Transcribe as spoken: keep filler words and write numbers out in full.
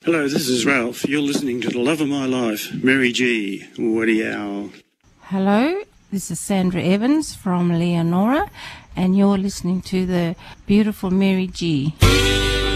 Hello, this is Ralph. You're listening to The Love of My Life, Mary G. Woody Owl. Hello, this is Sandra Evans from Leonora, and you're listening to the beautiful Mary G.